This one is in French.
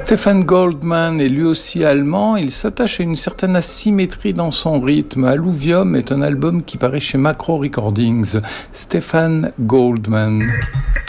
Stefan Goldman est lui aussi allemand, il s'attache à une certaine asymétrie dans son rythme. Alluvium est un album qui paraît chez Macro Recordings. Stefan Goldman.